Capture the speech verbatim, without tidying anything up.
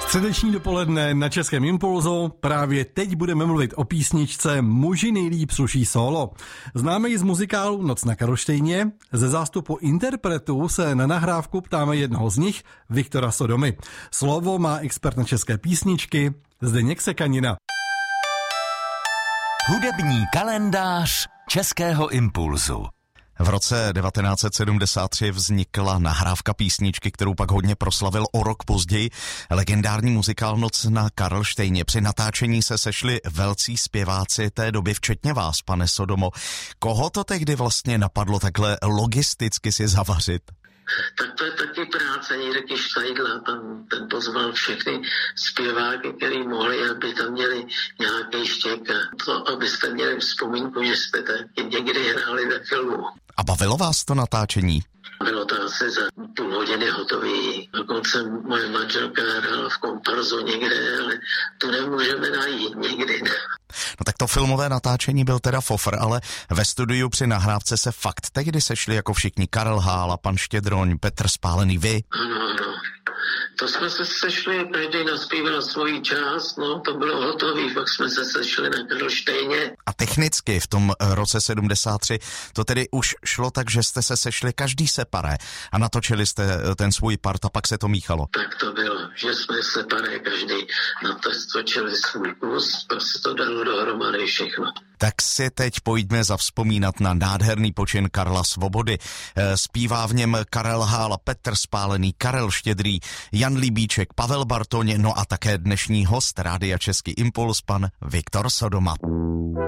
Středeční dopoledne na Českém Impulzu. Právě teď budeme mluvit o písničce Muži nejlíp sluší sólo. Známe ji z muzikálu Noc na Karlštejně. Ze zástupu interpretů se na nahrávku ptáme jednoho z nich, Viktora Sodomy. Slovo má expert na české písničky Zdeněk Sekanina. Hudební kalendář Českého Impulzu. V roce devatenáct set sedmdesát tři vznikla nahrávka písničky, kterou pak hodně proslavil o rok později legendární muzikál Noc na Karlštejně. Při natáčení se sešli velcí zpěváci té doby, včetně vás, pane Sodomo. Koho to tehdy vlastně napadlo takhle logisticky si zavařit? Tak to je taky práce Jirky Štajdla, tam ten pozval všechny zpěváky, který mohli, aby tam měli nějaký štěk a to, abyste měli vzpomínku, že jste taky někdy hráli ve filmu. A bavilo vás to natáčení? Bylo to asi za půl hodiny hotový. Dokonce moje manželka hrála v komparzu někde, ale tu nemůžeme najít nikdy. No tak to filmové natáčení byl teda fofr, ale ve studiu při nahrávce se fakt tehdy sešli jako všichni Karel Hála, pan Štědroň, Petr Spálený, vy. Ano, ano. To jsme se sešli, každý naspíval svoji část, no to bylo hotový, pak jsme se sešli na Karlštejně. A technicky v tom roce sedmdesát tři to tedy už šlo tak, že jste se sešli každý separé a natočili jste ten svůj part a pak se to míchalo. Tak to bylo, že jsme separé každý natočili svůj kus, pak se to dalo dohromady všechno. Tak si teď pojďme zavzpomínat na nádherný počin Karla Svobody. Zpívá v něm Karel Hála, Petr Spálený, Karel Štědrý, Jan Libíček, Pavel Bartoň, no a také dnešní host Rádia Český Impuls, pan Viktor Sodoma.